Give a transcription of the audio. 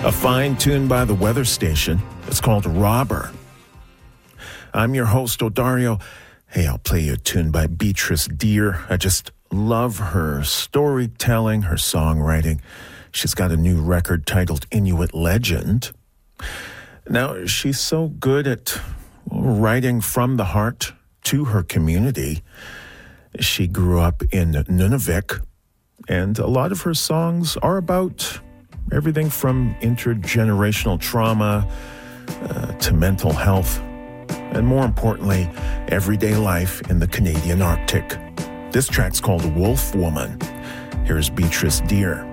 A fine tune by the weather station. It's called Robber. I'm your host, Odario. Hey, I'll play you a tune by Beatrice Deer. I just love her storytelling, her songwriting. She's got a new record titled Inuit Legend. Now, she's so good at writing from the heart to her community. She grew up in Nunavik, and a lot of her songs are about everything from intergenerational trauma to mental health, and more importantly, everyday life in the Canadian Arctic. This track's called Wolf Woman. Here's Beatrice Deer.